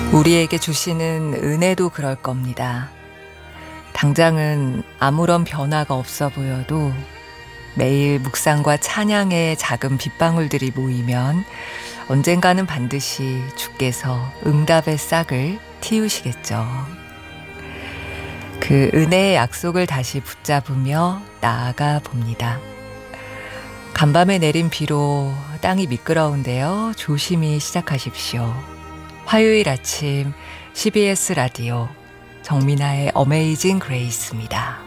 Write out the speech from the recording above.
우리에게 주시는 은혜도 그럴 겁니다. 당장은 아무런 변화가 없어 보여도 매일 묵상과 찬양의 작은 빗방울들이 모이면 언젠가는 반드시 주께서 응답의 싹을 틔우시겠죠. 그 은혜의 약속을 다시 붙잡으며 나아가 봅니다. 간밤에 내린 비로 땅이 미끄러운데요. 조심히 시작하십시오. 화요일 아침 CBS 라디오 정민아의 어메이징 그레이스입니다.